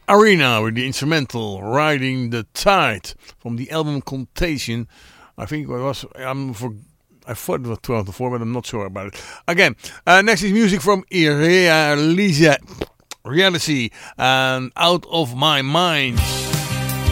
Arena with the instrumental Riding the Tide from the album Contagion. I think it was, I thought it was 2004, but I'm not sure about it. Again, next is music from Reality and Out of My Mind.